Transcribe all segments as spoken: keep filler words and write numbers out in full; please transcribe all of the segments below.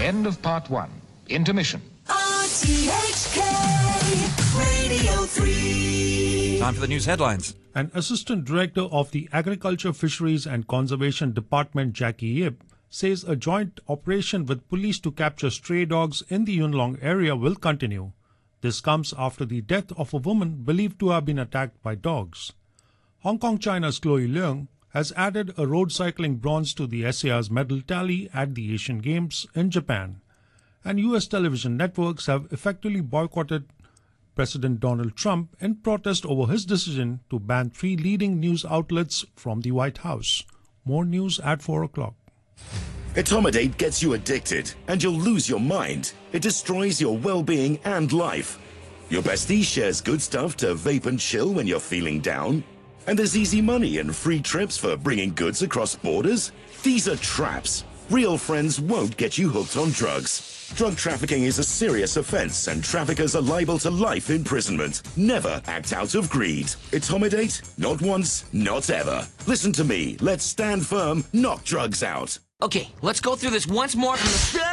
End of part one. Intermission. R T H K Radio three. Time for the news headlines. An Assistant Director of the Agriculture, Fisheries and Conservation Department, Jackie Yip, says a joint operation with police to capture stray dogs in the Yuen Long area will continue. This comes after the death of a woman believed to have been attacked by dogs. Hong Kong China's Chloe Leung has added a road cycling bronze to the S A R's medal tally at the Asian Games in Japan. And U S television networks have effectively boycotted President Donald Trump in protest over his decision to ban three leading news outlets from the White House. More news at four o'clock. Etomidate gets you addicted and you'll lose your mind. It destroys your well-being and life. Your bestie shares good stuff to vape and chill when you're feeling down. And there's easy money and free trips for bringing goods across borders. These are traps. Real friends won't get you hooked on drugs. Drug trafficking is a serious offense and traffickers are liable to life imprisonment. Never act out of greed. Etomidate? Not once, not ever. Listen to me. Let's stand firm, knock drugs out. Okay, let's go through this once more from the...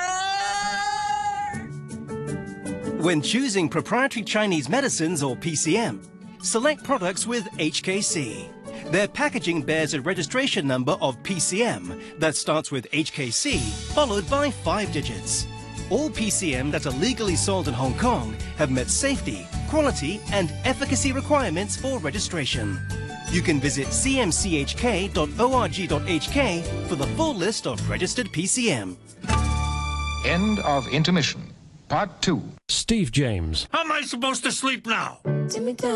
When choosing proprietary Chinese medicines or P C M, select products with H K C. Their packaging bears a registration number of P C M that starts with H K C, followed by five digits. All P C M that are legally sold in Hong Kong have met safety, quality and efficacy requirements for registration. You can visit c m c h k dot org dot h k for the full list of registered P C M. End of intermission. Part two. Steve James. How am I supposed to sleep now?